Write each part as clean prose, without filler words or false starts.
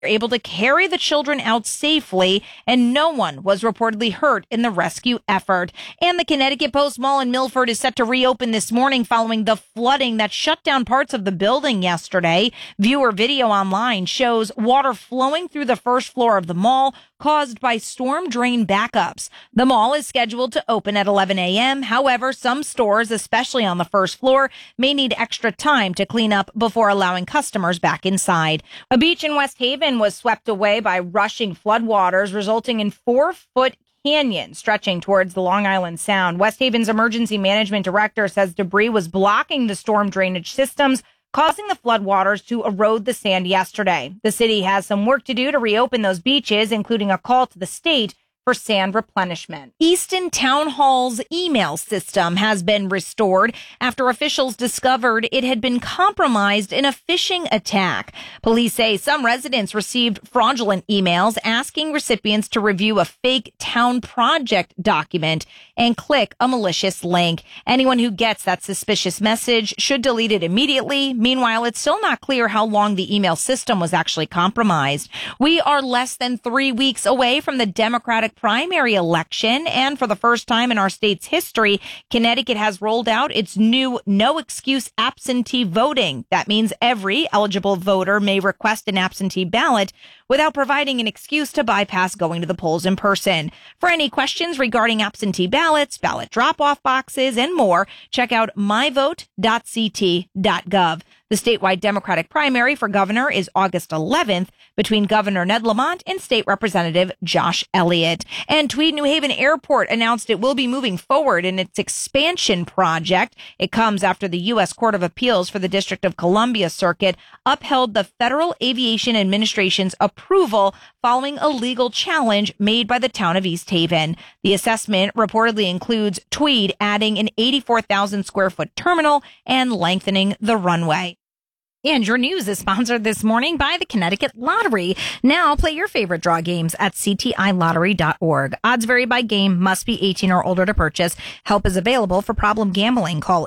able to carry the children out safely, and no one was reportedly hurt in the rescue effort. And the Connecticut Post Mall in Milford is set to reopen this morning following the flooding that shut down parts of the building yesterday. Viewer video online shows water flowing through the first floor of the mall caused by storm drain backups. The mall is scheduled to open at 11 a.m. However, some stores, especially on the first floor, may need extra time to clean up before allowing customers back inside. A beach in West Haven was swept away by rushing floodwaters, resulting in 4-foot canyon stretching towards the Long Island Sound. West Haven's emergency management director says debris was blocking the storm drainage systems, causing the floodwaters to erode the sand yesterday. The city has some work to do to reopen those beaches, including a call to the state for sand replenishment. Easton Town Hall's email system has been restored after officials discovered it had been compromised in a phishing attack. Police say some residents received fraudulent emails asking recipients to review a fake town project document and click a malicious link. Anyone who gets that suspicious message should delete it immediately. Meanwhile, it's still not clear how long the email system was actually compromised. We are less than 3 weeks away from the Democratic primary election, and for the first time in our state's history, Connecticut has rolled out its new no excuse absentee voting. That means every eligible voter may request an absentee ballot without providing an excuse to bypass going to the polls in person. For any questions regarding absentee ballots, ballot drop-off boxes, and more, check out myvote.ct.gov. The statewide Democratic primary for governor is August 11th between Governor Ned Lamont and State Representative Josh Elliott. And Tweed New Haven Airport announced it will be moving forward in its expansion project. It comes after the U.S. Court of Appeals for the District of Columbia Circuit upheld the Federal Aviation Administration's approval following a legal challenge made by the town of East Haven. The assessment reportedly includes Tweed adding an 84,000 square foot terminal and lengthening the runway. And your news is sponsored this morning by the Connecticut Lottery. Now play your favorite draw games at ctilottery.org. Odds vary by game, must be 18 or older to purchase. Help is available for problem gambling. Call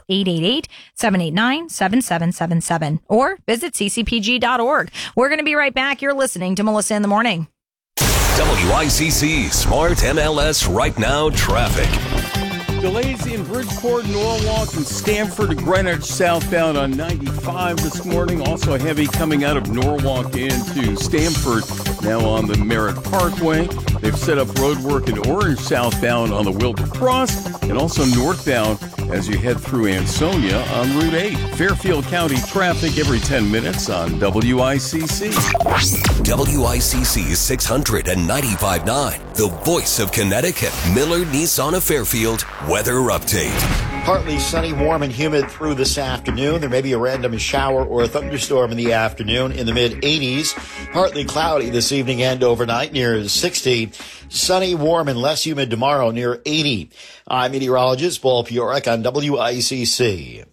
888-789-7777 or visit ccpg.org. We're going to be right back. You're listening to Melissa in the Morning. WICC Smart MLS Right Now Traffic. Delays in Bridgeport, Norwalk, and Stamford to Greenwich southbound on 95 this morning. Also heavy coming out of Norwalk into Stamford, now on the Merritt Parkway. They've set up road work in Orange southbound on the Wilbur Cross and also northbound as you head through Ansonia on Route 8. Fairfield County traffic every 10 minutes on WICC. WICC 695.9, the voice of Connecticut. Miller Nissan of Fairfield. Weather update. Partly sunny, warm, and humid through this afternoon. There may be a random shower or a thunderstorm in the afternoon in the mid-80s. Partly cloudy this evening and overnight near 60. Sunny, warm, and less humid tomorrow near 80. I'm meteorologist Paul Piorek on WICC.